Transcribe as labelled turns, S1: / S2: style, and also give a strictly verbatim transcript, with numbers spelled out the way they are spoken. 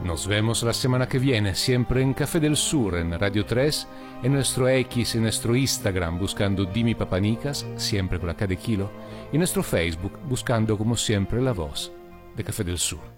S1: Nos vemos la semana que viene, siempre en Café del Sur, en Radio tres, en nuestro X, en nuestro Instagram, buscando Dimi Papanicas, siempre con la K de kilo, y en nuestro Facebook, buscando como siempre la voz de Café del Sur.